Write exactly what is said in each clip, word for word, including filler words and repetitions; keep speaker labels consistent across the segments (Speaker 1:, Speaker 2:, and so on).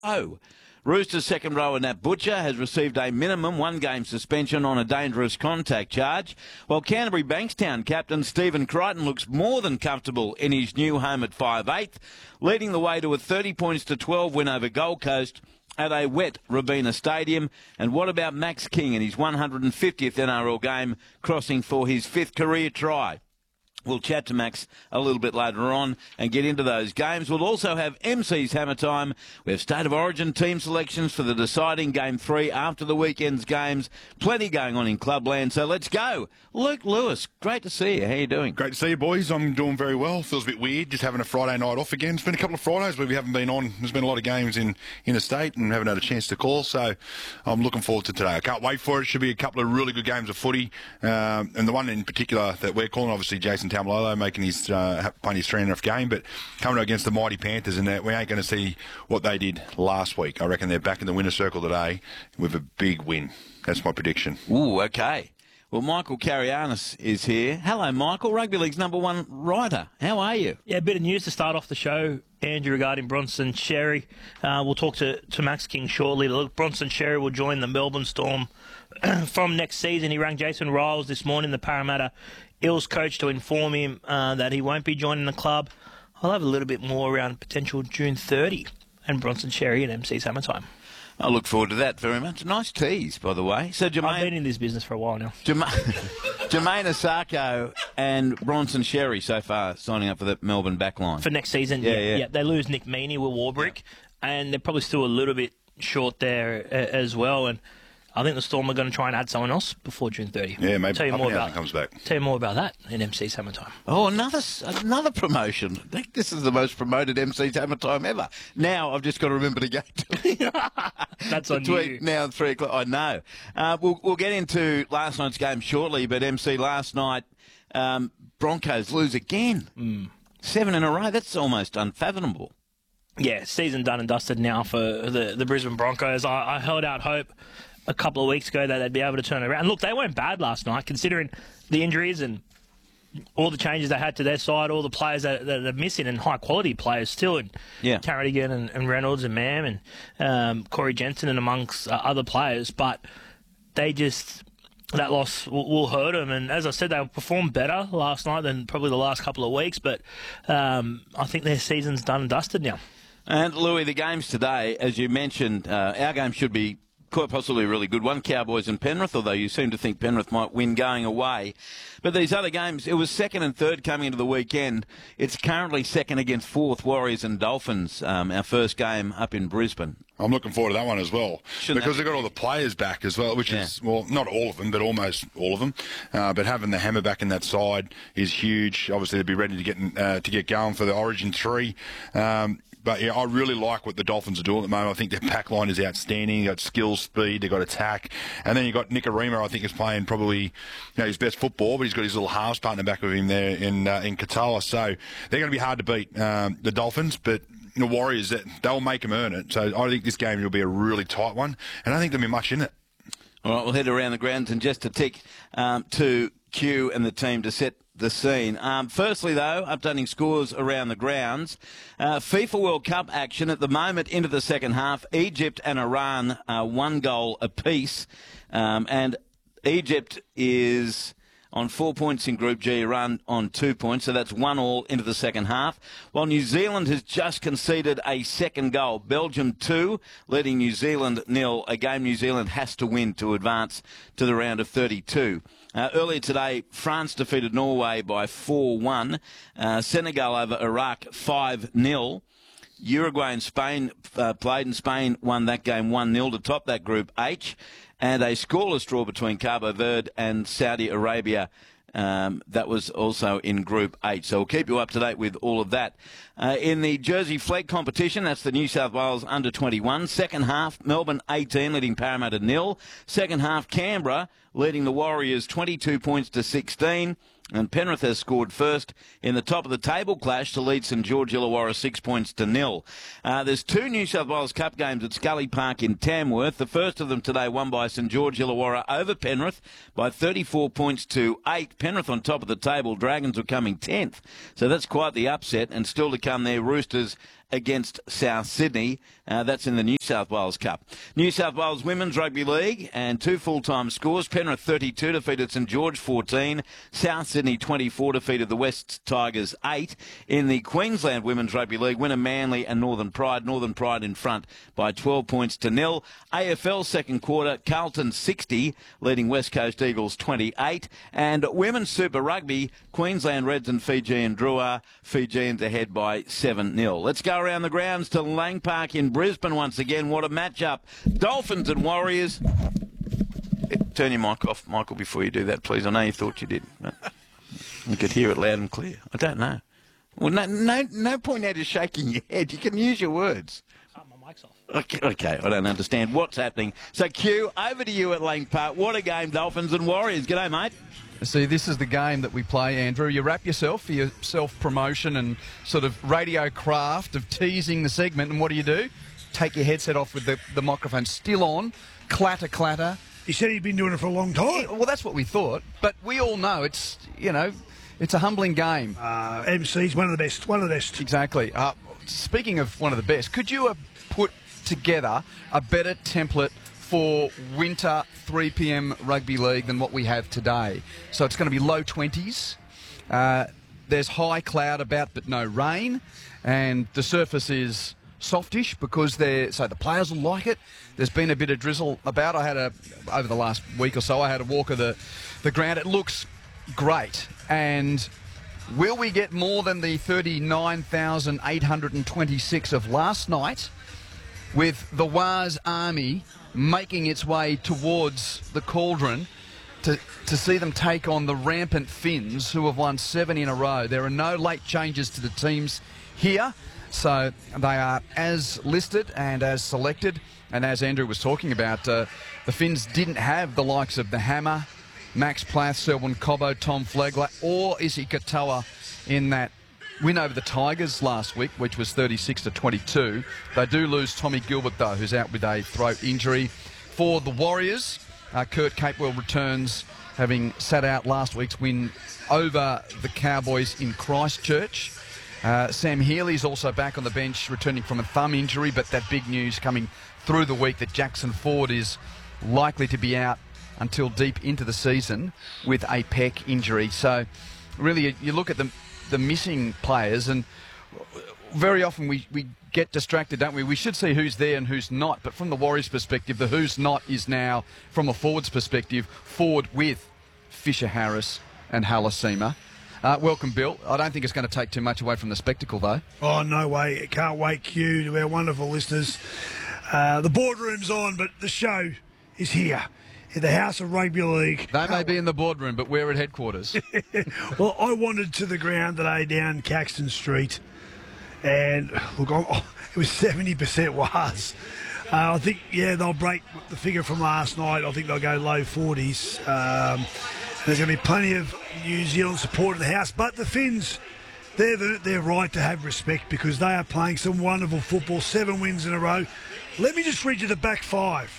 Speaker 1: Oh. Roosters second rower Nat Butcher has received a minimum one-game suspension on a dangerous contact charge, while Canterbury Bankstown captain Stephen Crichton looks more than comfortable in his new home at five eighth, leading the way to a thirty points to twelve win over Gold Coast at a wet Robina Stadium. And what about Max King in his one hundred fiftieth N R L game, crossing for his fifth career try? We'll chat to Max a little bit later on and get into those games. We'll also have M C's Hammer Time. We have State of Origin team selections for the deciding Game three after the weekend's games. Plenty going on in Clubland, so let's go. Luke Lewis, great to see you. How you doing?
Speaker 2: Great to see you, boys. I'm doing very well. Feels a bit weird just having a Friday night off again. It's been a couple of Fridays where we haven't been on. There's been a lot of games in, in the state and haven't had a chance to call, so I'm looking forward to today. I can't wait for it. It should be a couple of really good games of footy, um, and the one in particular that we're calling, obviously, Jason Tamalolo making his uh, playing his three and a half game, but coming against the mighty Panthers, and that we ain't going to see what they did last week. I reckon they're back in the winner's circle today with a big win. That's my prediction.
Speaker 1: Ooh, okay. Well, Michael Carianis is here. Hello, Michael, Rugby League's number one writer. How are you?
Speaker 3: Yeah, a bit of news to start off the show, Andrew, regarding Bronson Xerri. Uh, we'll talk to, to Max King shortly. Look, Bronson Xerri will join the Melbourne Storm from next season. He rang Jason Riles this morning, the Parramatta Eels coach, to inform him uh, that he won't be joining the club. I'll have a little bit more around potential June thirtieth and Bronson Xerri at M C's Hammer Time.
Speaker 1: I look forward to that very much. Nice tease, by the way. So Jermaine,
Speaker 3: I've been in this business for a while now.
Speaker 1: Jermaine, Jermaine Asako and Bronson Xerri so far signing up for the Melbourne backline.
Speaker 3: For next season, yeah.
Speaker 1: Yeah,
Speaker 3: yeah.
Speaker 1: yeah.
Speaker 3: They lose Nick Meaney with Warbrick, yeah. and they're probably still a little bit short there uh, as well. And I think the Storm are going to try and add someone else before June thirtieth.
Speaker 2: Yeah, maybe
Speaker 3: tell you more about
Speaker 2: comes back.
Speaker 3: Tell you more about that in M C's Hammer Time.
Speaker 1: Oh, another another promotion. I think this is the most promoted M C's Hammer Time ever. Now I've just got to remember to go to
Speaker 3: That's on
Speaker 1: Between
Speaker 3: you.
Speaker 1: now and three o'clock. I know. Uh, we'll we'll get into last night's game shortly, but M C last night, um, Broncos lose again.
Speaker 3: Mm.
Speaker 1: Seven in a row. That's almost unfathomable.
Speaker 3: Yeah, season done and dusted now for the the Brisbane Broncos. I, I held out hope a couple of weeks ago that they'd be able to turn it around. And look, they weren't bad last night, considering the injuries and all the changes they had to their side, all the players that, that are missing, and high-quality players still, and
Speaker 1: yeah.
Speaker 3: Carradigan and, and Reynolds and Mam and um, Corey Jensen and amongst uh, other players. But they just, that loss will, will hurt them. And as I said, they performed better last night than probably the last couple of weeks. But um, I think their season's done and dusted now.
Speaker 1: And, Louis, the games today, as you mentioned, uh, our game should be quite possibly a really good one, Cowboys and Penrith, although you seem to think Penrith might win going away. But these other games, it was second and third coming into the weekend. It's currently second against fourth, Warriors and Dolphins, um, our first game up in Brisbane.
Speaker 2: I'm looking forward to that one as well.
Speaker 1: Shouldn't
Speaker 2: because they've got all the players back as well, which
Speaker 1: yeah.
Speaker 2: is, well, not all of them, but almost all of them. Uh, but having the Hammer back in that side is huge. Obviously, they'll be ready to get uh, to get going for the Origin three. Um, But, yeah, I really like what the Dolphins are doing at the moment. I think their pack line is outstanding. You've got skill, speed, they've got attack. And then you've got Nick Arima, I think, is playing probably you know, his best football, but he's got his little halves partner back with him there in uh, in Katoa. So they're going to be hard to beat, um, the Dolphins. But the Warriors, they'll make them earn it. So I think this game will be a really tight one. And I think there'll be much in it.
Speaker 1: All right, we'll head around the grounds and just to tick um, to Q and the team to set the scene. Um, firstly, though, updating scores around the grounds. Uh, FIFA World Cup action at the moment into the second half. Egypt and Iran uh, one goal apiece. Um, and Egypt is on four points in Group G, Iran on two points, so that's one all into the second half. While New Zealand has just conceded a second goal. Belgium two, leading New Zealand nil, a game New Zealand has to win to advance to the round of thirty-two. Uh, earlier today, France defeated Norway by four one. Uh, Senegal over Iraq five nil. Uruguay and Spain uh, played, and Spain won that game one nil to top that Group H. And a scoreless draw between Cabo Verde and Saudi Arabia. Um, that was also in Group H. So we'll keep you up to date with all of that. Uh, in the Jersey Flag competition, that's the New South Wales under twenty-one. Second half, Melbourne eighteen, leading Parramatta nil. Second half, Canberra leading the Warriors twenty-two points to sixteen. And Penrith has scored first in the top of the table clash to lead St George Illawarra six points to nil. Uh, there's two New South Wales Cup games at Scully Park in Tamworth. The first of them today won by St George Illawarra over Penrith by thirty-four points to eight. Penrith on top of the table. Dragons were coming tenth. So that's quite the upset. And still to come there, Roosters against South Sydney. Uh, that's in the New South Wales Cup. New South Wales Women's Rugby League and two full-time scores. Penrith thirty-two defeated St George fourteen. South Sydney twenty-four defeated the West Tigers eight. In the Queensland Women's Rugby League, winner Manly and Northern Pride. Northern Pride in front by twelve points to nil. A F L second quarter, Carlton sixty, leading West Coast Eagles twenty-eight. And Women's Super Rugby, Queensland Reds and Fijian Drua. Fijians ahead by seven nil. Let's go around the grounds to Lang Park in Brisbane once again. What a matchup. Dolphins and Warriors. Turn your mic off, Michael, before you do that, please. I know you thought you did. But you could hear it loud and clear. I don't know. Well, no, no, no point now to shaking your head. You can use your words.
Speaker 3: Oh, my mic's off.
Speaker 1: Okay, okay, I don't understand what's happening. So, Q, over to you at Lang Park. What a game, Dolphins and Warriors. G'day, mate.
Speaker 4: See, this is the game that we play, Andrew. You wrap yourself for your self-promotion and sort of radio craft of teasing the segment, and what do you do? Take your headset off with the, the microphone still on, clatter, clatter.
Speaker 5: He said he'd been doing it for a long time.
Speaker 4: Yeah, well, that's what we thought, but we all know it's, you know, it's a humbling game.
Speaker 5: Uh, M C's one of the best, one of the best.
Speaker 4: Exactly. Uh, speaking of one of the best, could you have put together a better template for winter three p m rugby league than what we have today? So it's going to be low twenties. Uh, there's high cloud about, but no rain, and the surface is softish because they're so the players will like it. There's been a bit of drizzle about. I had a over the last week or so. I had a walk of the the ground. It looks great. And will we get more than the thirty-nine thousand eight hundred twenty-six of last night, with the Waz Army making its way towards the cauldron to, to see them take on the rampant Finns, who have won seven in a row? There are no late changes to the teams here, so they are as listed and as selected. And as Andrew was talking about, uh, the Finns didn't have the likes of the Hammer, Max Plath, Selwyn Cobbo, Tom Flagler, or Isi Katoa in that win over the Tigers last week, which was thirty-six to twenty-two. They do lose Tommy Gilbert, though, who's out with a throat injury. For the Warriors, uh, Kurt Capewell returns, having sat out last week's win over the Cowboys in Christchurch. Uh, Sam Healy's also back on the bench, returning from a thumb injury, but that big news coming through the week that Jackson Ford is likely to be out until deep into the season with a pec injury. So really, you, you look at the the missing players, and very often we, we get distracted, don't we? We should see who's there and who's not, but from the Warriors' perspective, the who's not is now, from a forward's perspective, forward with Fisher Harris and Halasima. Uh, welcome, Bill. I don't think it's going to take too much away from the spectacle, though.
Speaker 5: Oh, no way. Can't wait, Q, to our wonderful listeners. Uh, the boardroom's on, but the show is here. In the House of Rugby League.
Speaker 4: They may be in the boardroom, but we're at headquarters.
Speaker 5: Well, I wandered to the ground today down Caxton Street, and look, oh, it was seventy percent was. Uh, I think, yeah, they'll break the figure from last night. I think they'll go low forties. Um, there's going to be plenty of New Zealand support in the house, but the Finns, they're, the, they're right to have respect because they are playing some wonderful football, seven wins in a row. Let me just read you the back five.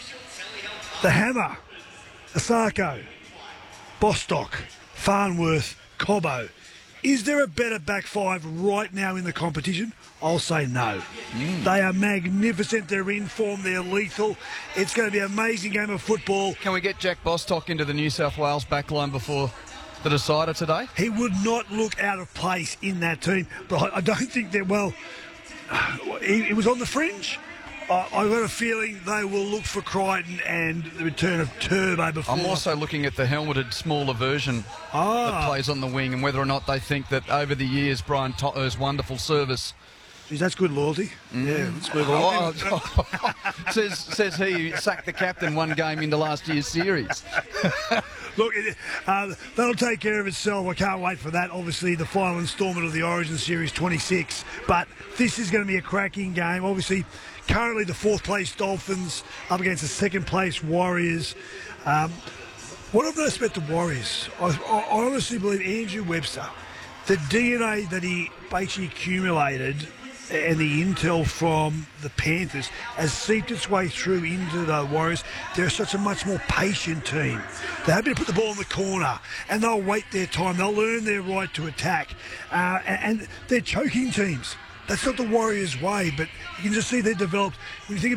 Speaker 5: The Hammer, Asako, Bostock, Farnworth, Cobbo. Is there a better back five right now in the competition? I'll say no. Mm. They are magnificent. They're in form. They're lethal. It's going to be an amazing game of football.
Speaker 4: Can we get Jack Bostock into the New South Wales backline before the decider today?
Speaker 5: He would not look out of place in that team, but I don't think they're, well, he, he was on the fringe. I've got a feeling they will look for Crichton and the return of Turbo before.
Speaker 4: I'm also looking at the helmeted smaller version
Speaker 5: ah.
Speaker 4: that plays on the wing, and whether or not they think that over the years Brian Totter's wonderful service.
Speaker 5: Geez, that's good loyalty. Mm. Yeah, let's move on.
Speaker 4: Oh, oh, says, says he sacked the captain one game into last year's series.
Speaker 5: Look, uh, that'll take care of itself. I can't wait for that. Obviously, the final instalment of the Origin Series twenty-six. But this is going to be a cracking game. Obviously, currently the fourth place Dolphins up against the second place Warriors. Um, What I've noticed about the Warriors, I, I honestly believe Andrew Webster, the D N A that he basically accumulated and the intel from the Panthers has seeped its way through into the Warriors. They're such a much more patient team. They're happy to put the ball in the corner and they'll wait their time. They'll earn their right to attack. Uh, and, and they're choking teams. That's not the Warriors' way, but you can just see they've developed. When you think about